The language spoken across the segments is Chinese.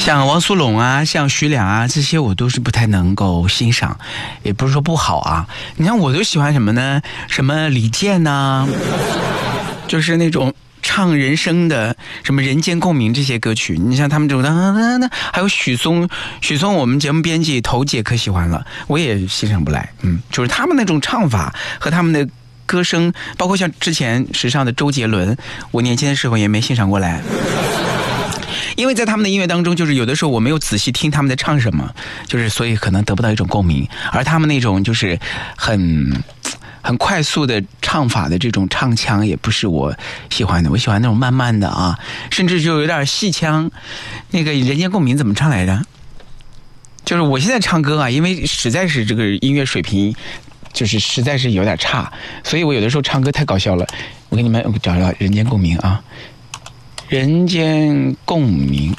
像王苏泷啊，像徐良啊，这些我都是不太能够欣赏，也不是说不好啊。你看我都喜欢什么呢？什么李健呐，就是那种唱人生的什么人间共鸣这些歌曲。你像他们这种还有许嵩我们节目编辑头姐可喜欢了，我也欣赏不来。就是他们那种唱法和他们的歌声，包括像之前时尚的周杰伦，我年轻的时候也没欣赏过来。因为在他们的音乐当中，就是有的时候我没有仔细听他们在唱什么，就是所以可能得不到一种共鸣。而他们那种就是很快速的唱法的这种唱腔也不是我喜欢的，我喜欢那种慢慢的啊，甚至就有点戏腔。那个人间共鸣怎么唱来着？就是我现在唱歌啊，因为实在是这个音乐水平就是实在是有点差，所以我有的时候唱歌太搞笑了。我给你们找找人间共鸣啊，人间共鸣。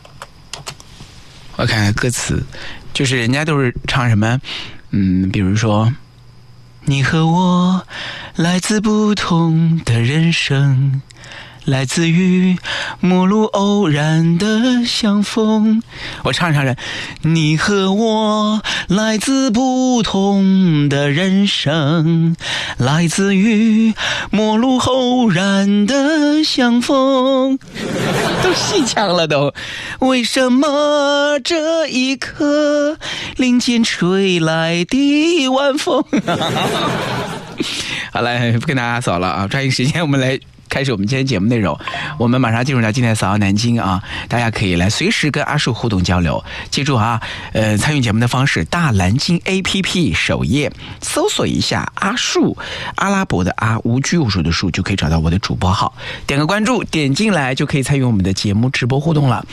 我看看歌词，就是人家都是唱什么，比如说你和我来自不同的人生，来自于陌路偶然的相逢。我唱着你和我来自不同的人生，来自于陌路偶然的相逢。都戏腔了都。为什么这一刻林间吹来的晚风？好了，不跟大家扫了啊，抓紧时间我们来开始我们今天节目内容。我们马上进入到今天的扫描南京啊，大家可以来随时跟阿树互动交流。记住啊，参与节目的方式，大蓝鲸 APP 首页搜索一下阿树，阿拉伯的阿，无拘无束的树，就可以找到我的主播号，点个关注，点进来就可以参与我们的节目直播互动了。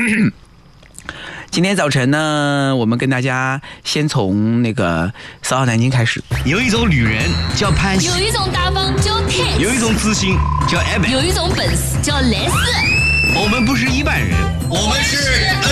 今天早晨呢，我们跟大家先从那个扫扫南京开始。 有一种女人叫潘西， 有一种大方叫泰， 有一种自信叫艾美， 有一种本事叫莱斯。 我们不是一般人， 我们是